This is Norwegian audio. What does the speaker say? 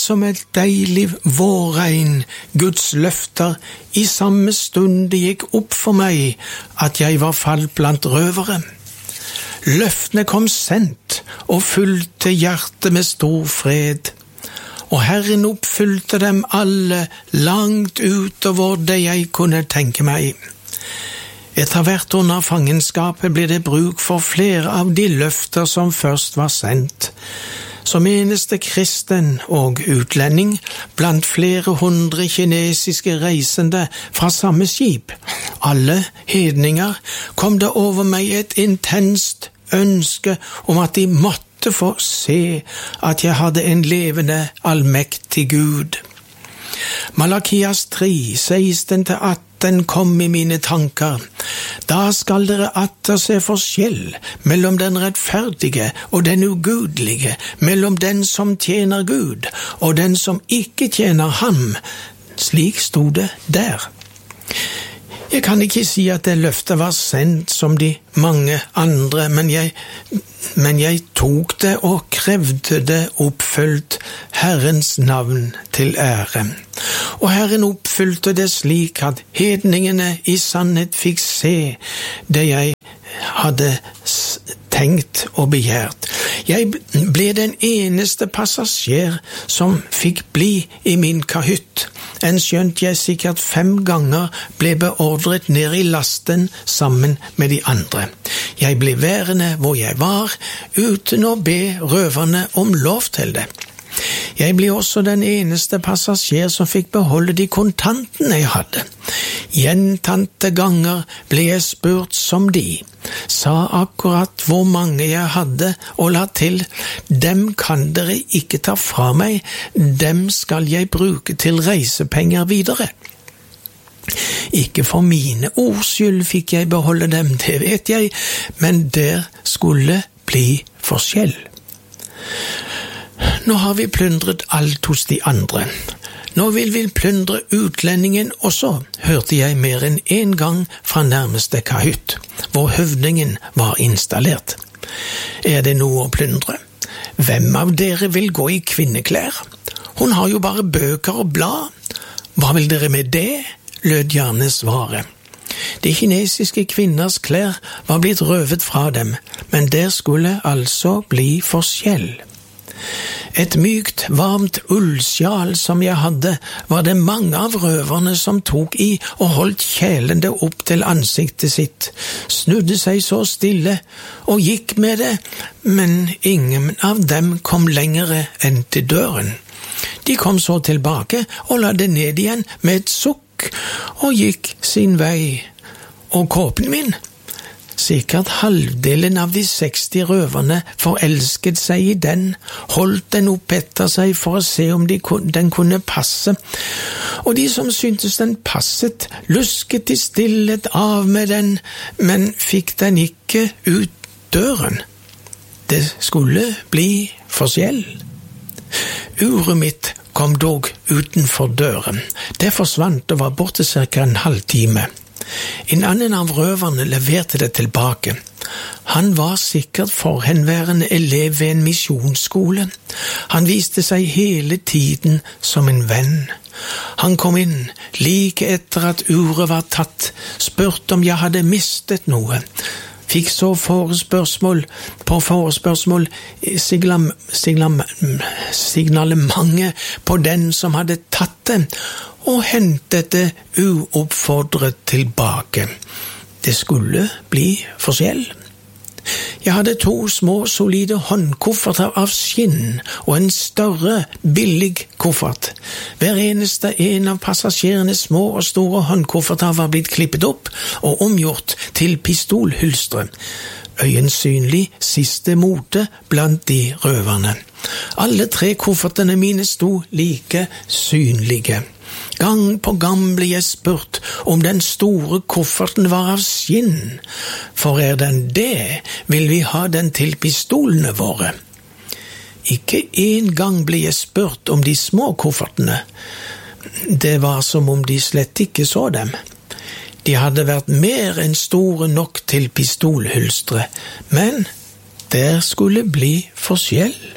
som et deilig vårregn, Guds løfter, i samme stund det gikk opp for meg at jeg var falt blant røvere. Løftene kom sendt og fylte hjertet med stor fred, og Herren oppfylte dem alle langt utover det jeg kunne tenke meg. Etter hvert under fangenskapet ble det bruk for flere av de løfter som først var sendt. Som eneste kristen og utlending blant flere hundre kinesiske reisende fra samme skip, alle hedninger, kom det over meg et intenst ønske om at de måtte få se at jeg hadde en levende, allmektig Gud. Malakias 3, 16-18 kom i mine tanker. Da skal dere atter se forskjell mellom den rettferdige og den ugudelige, mellom den som tjener Gud og den som ikke tjener ham. Slik stod det der. Jeg kan ikke si at det løftet var sendt som de mange andre, men jeg tok det og krevde det oppfylt, Herrens navn til ære. Og Herren oppfylte det slik at hedningene i sannhet fikk se det jeg hadde tenkt og begjært. Jeg ble den eneste passasjer som fikk bli i min kahytt, skjønt jeg sikkert 5 ganger ble beordret ned i lasten sammen med de andre. Jeg ble værende hvor jeg var, uten å be røverne om lov til det. Jeg ble også den eneste passasjer som fikk beholde de kontantene jeg hadde. Gjentatte ganger ble jeg spurt som de, sa akkurat hvor mange jeg hadde og la til, dem kan dere ikke ta fra meg, dem skal jeg bruke til reisepenger videre. Ikke for mine ords skyld fikk jeg beholde dem, det vet jeg, men der skulle bli forskjell. Nå har vi plyndret alt hos de andre. Nå vil vi plyndre utlendingen også, hørte jeg mer enn en gang fra nærmeste kahytt, hvor høvdingen var installert. Er det noe å plyndre? Hvem av dere vil gå i kvinneklær? Hun har jo bare bøker og blad. Hva vil dere med det? Lød gjerne svaret. De kinesiske kvinners klær var blitt røvet fra dem, men der skulle altså bli forskjell. Et mykt, varmt ullsjal som jeg hadde, var det mange av røverne som tok i og holdt kjælende opp til ansiktet sitt, snudde seg så stille og gikk med det, men ingen av dem kom lengre enn til døren. De kom så tilbake og la det ned igjen med et sukk og gikk sin vei. Og kåpen min? Sikkert halvdelen av de 60 røverne forelsket seg i den, holdt den opp etter seg for å se om den kunne passe, og de som syntes den passet, lusket i stillhet av med den, men fikk den ikke ut døren. Det skulle bli forskjell. Uret mitt kom dog utenfor døren. Det forsvant og var borte cirka en halvtime. En annen av røverne leverte det tilbake. Han var sikkert forhenværende elev ved en misjonsskole. Han viste seg hele tiden som en venn. Han kom inn like etter at uret var tatt, spurte om jeg hadde mistet noe. Fikk så forespørsmål på forespørsmål, signalementet på den som hadde tatt det, og hentet det uoppfordret tilbake. Det skulle bli forskjell. Jeg hadde 2 små, solide håndkofferter av skinn og en større, billig koffert. Hver eneste en av passasjerenes små og store håndkofferter var blitt klippet opp og omgjort til pistolhylstre. Øyensynlig siste mote blant de røverne. Alle 3 koffertene mine sto like synlige. Gang på gang ble jeg spurt om den store kofferten var av skinn. For er den det, vil vi ha den til pistolene våre. Ikke en gang ble jeg spurt om de små koffertene. Det var som om de slett ikke så dem. De hadde vært mer enn store nok til pistolhylstre, men der skulle bli forskjell.